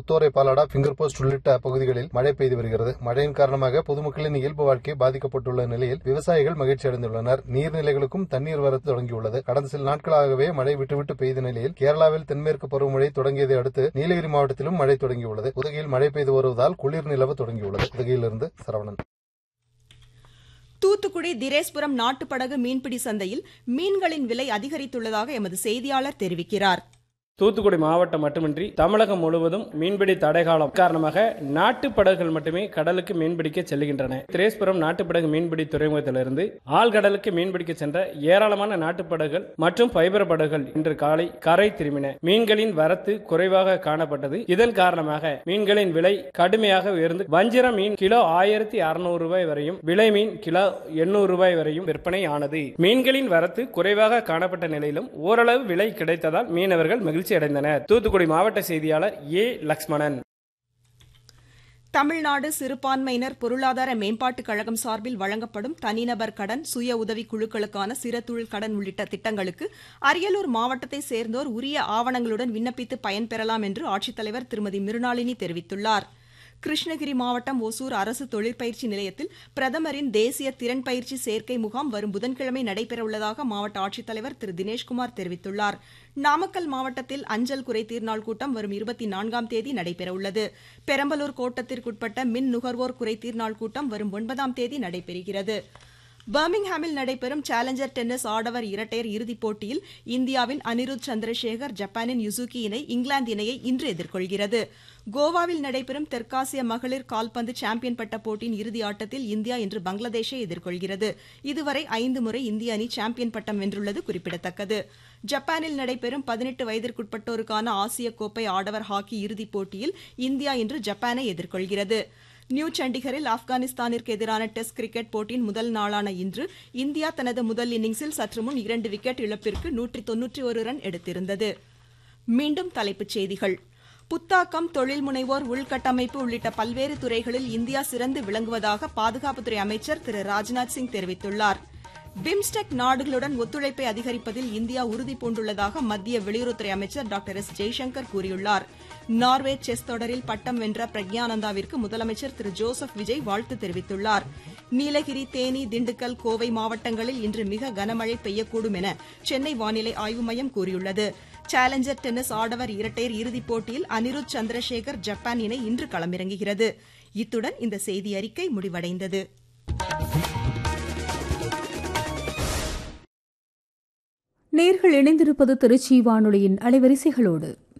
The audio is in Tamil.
முத்தோரை பாலாடா, பிங்கர் போஸ்ட் உள்ளிட்ட பகுதிகளில் மழை பெய்து வருகிறது. மழையின் காரணமாக பொதுமக்களின் இயல்பு வாழ்க்கை பாதிக்கப்பட்டுள்ள நிலையில் விவசாயிகள் மகிழ்ச்சி அடைந்துள்ளனர். நீர்நிலைகளுக்கும் தண்ணீர் வரத்து தொடங்கியுள்ளது. கடந்த சில நாட்களாகவே மழை விட்டுவிட்டு பெய்த நிலையில் கேரளாவில் தென்மேற்கு பருவமழை தொடங்கியதை அடுத்து நீலகிரி மாவட்டத்திலும் மழை தொடங்கியுள்ளது. உதகையில் மழை பெய்து வருவதால் குளிர் நிலவ தொடங்கியுள்ளது. உதகையிலிருந்து சரவணன். தூத்துக்குடி திரேஸ்புரம் நாட்டுப்படகு மீன்பிடி சந்தையில் மீன்களின் விலை அதிகரித்துள்ளதாக எமது செய்தியாளர் தெரிவிக்கிறார். தூத்துக்குடி மாவட்டம் மட்டுமின்றி தமிழகம் முழுவதும் மீன்பிடி தடைகாலம் காரணமாக நாட்டுப்படகுகள் மட்டுமே கடலுக்கு மீன்பிடிக்க செல்கின்றன. திரேஸ்புரம் நாட்டுப்படகு மீன்பிடி துறைமுகத்திலிருந்து ஆழ்கடலுக்கு மீன்பிடிக்க சென்ற ஏராளமான நாட்டுப்படகுகள் மற்றும் பைபர் படகுகள் இன்று காலை கரை திரும்பின. மீன்களின் வரத்து குறைவாக காணப்பட்டது. இதன் காரணமாக மீன்களின் விலை கடுமையாக உயர்ந்து வஞ்சிர மீன் கிலோ 1600 ரூபாய் வரையும், விலை மீன் கிலோ 800 ரூபாய் வரையும் விற்பனை ஆனது. மீன்களின் வரத்து குறைவாக காணப்பட்ட நிலையிலும் ஓரளவு விலை கிடைத்ததால் மீனவர்கள் மகிழ்ச்சி அடைந்தனர். தூத்துக்குடி மாவட்ட செய்தியாளர் ஏ. லக்ஷ்மணன். தமிழ்நாடு சிறுபான்மையினர் பொருளாதார மேம்பாட்டுக் கழகம் சார்பில் வழங்கப்படும் தனிநபர் கடன், சுய உதவி குழுக்களுக்கான சிறுதொழில் கடன் உள்ளிட்ட திட்டங்களுக்கு அரியலூர் மாவட்டத்தைச் சேர்ந்தோர் உரிய ஆவணங்களுடன் விண்ணப்பித்து பயன்பெறலாம் என்று ஆட்சித்தலைவர் திருமதி மிருணாளினி தெரிவித்துள்ளார். கிருஷ்ணகிரி மாவட்டம் ஒசூர் அரசு தொழிற்பயிற்சி நிலையத்தில் பிரதமரின் தேசிய திறன் பயிற்சி சேர்க்கை முகாம் வரும் புதன்கிழமை நடைபெறவுள்ளதாக மாவட்ட ஆட்சித்தலைவர் திரு தினேஷ்குமார் தெரிவித்துள்ளார். நாமக்கல் மாவட்டத்தில் அஞ்சல் குறைதீர் நாள் கூட்டம் வரும் 24ஆம் தேதி நடைபெறவுள்ளது. பெரம்பலூர் கோட்டத்திற்குட்பட்ட மின் நுகர்வோர் குறைதீர் நாள் கூட்டம் வரும் 9ஆம் தேதி நடைபெறுகிறது. பர்மிங்ஹாமில் நடைபெறும் சேலஞ்சர் டென்னிஸ் ஆடவர் இரட்டையர் இறுதிப் போட்டியில் இந்தியாவின் அனிருத் சந்திரசேகர் ஜப்பானின் யுசுகி இணை இங்கிலாந்து இணையை இன்று எதிர்கொள்கிறது. கோவாவில் நடைபெறும் தெற்காசிய மகளிர் கால்பந்து சாம்பியன் பட்ட போட்டியின் இறுதி ஆட்டத்தில் இந்தியா இன்று பங்களாதேஷை எதிர்கொள்கிறது. இதுவரை 5 முறை இந்திய அணி சாம்பியன் பட்டம் வென்றுள்ளது குறிப்பிடத்தக்கது. ஜப்பானில் நடைபெறும் 18 வயதிற்குட்பட்டோருக்கான ஆசிய கோப்பை ஆடவர் ஹாக்கி இறுதிப் போட்டியில் இந்தியா இன்று ஜப்பானை எதிர்கொள்கிறது. நியூ சண்டிகரில் ஆப்கானிஸ்தானிற்கு எதிரான டெஸ்ட் கிரிக்கெட் போட்டியின் முதல் நாளான இன்று இந்தியா தனது முதல் இன்னிங்ஸில் சற்று முன் 2 விக்கெட் இழப்பிற்கு 191 ரன் எடுத்திருந்தது. மீண்டும் தலைப்புச் செய்திகள். புத்தாக்கம், தொழில் முனைவோர், உள்கட்டமைப்பு உள்ளிட்ட பல்வேறு துறைகளில் இந்தியா சிறந்து விளங்குவதாக பாதுகாப்புத்துறை அமைச்சர் திரு ராஜ்நாத் சிங் தெரிவித்துள்ளார். பிம்ஸ்டெக் நாடுகளுடன் ஒத்துழைப்பை அதிகரிப்பதில் இந்தியா உறுதிபூண்டுள்ளதாக மத்திய வெளியுறவுத்துறை அமைச்சர் டாக்டர் எஸ். ஜெய்சங்கர் கூறியுள்ளார். நார்வே செஸ் தொடரில் பட்டம் வென்ற பிரக்யானந்தாவிற்கு முதலமைச்சர் திரு ஜோசப் விஜய் வாழ்த்து தெரிவித்துள்ளார். நீலகிரி, தேனி, திண்டுக்கல், கோவை மாவட்டங்களில் இன்று மிக கனமழை பெய்யக்கூடும் என சென்னை வானிலை ஆய்வு மையம் கூறியுள்ளது. சேலஞ்சர் டென்னிஸ் ஆடவர் இரட்டையர் இறுதிப் போட்டியில் அனிருத் சந்திரசேகர் ஜப்பான் இணை இன்று களமிறங்குகிறது. இத்துடன் இந்த செய்தி அறிக்கை முடிவடைந்தது. நேர்கள் இணைந்திருப்பது திருச்சி வானொலியின் அலைவரிசைகளோடு.